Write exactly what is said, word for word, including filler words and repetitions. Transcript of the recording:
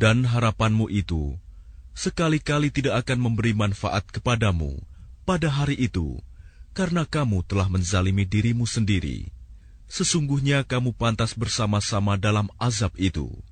Dan harapanmu itu sekali-kali tidak akan memberi manfaat kepadamu pada hari itu, karena kamu telah menzalimi dirimu sendiri. Sesungguhnya kamu pantas bersama-sama dalam azab itu.